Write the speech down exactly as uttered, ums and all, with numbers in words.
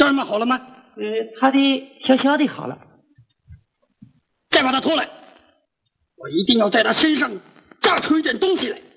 这儿嘛好了吗？ 呃，他的小小的好了。 再把他拖来，我一定要在他身上榨出一点东西来。